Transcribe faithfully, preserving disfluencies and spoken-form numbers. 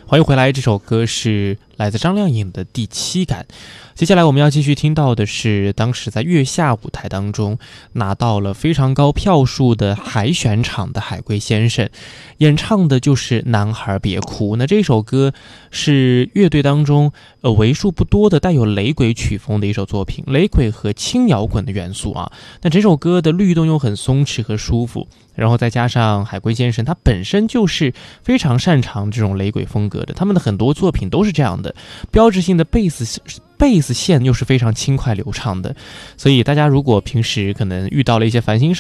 欢迎回来，这首歌是来自张靓颖的《第七感》。接下来我们要继续听到的是当时在月下舞台当中拿到了非常高票数的海选场的海龟先生，演唱的就是《男孩别哭》。那这首歌是乐队当中呃为数不多的带有雷鬼曲风的一首作品，雷鬼和轻摇滚的元素啊。那这首歌的律动又很松弛和舒服，然后再加上海龟先生他本身就是非常擅长这种雷鬼风格的，他们的很多作品都是这样的，标志性的贝斯贝斯线又是非常轻快流畅的，所以大家如果平时可能遇到了一些烦心事